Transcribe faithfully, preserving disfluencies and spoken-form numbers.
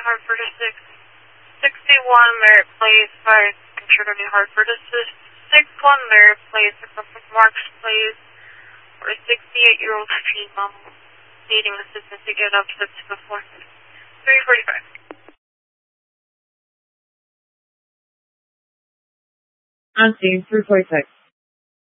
Hartford is six sixty-one Merritt Place, fire insured on New Hartford is six one Merritt Place, Republic Marks Place, for a sixty-eight-year-old female needing assistance to get up to the floor. three forty-five. On scene, three forty-six.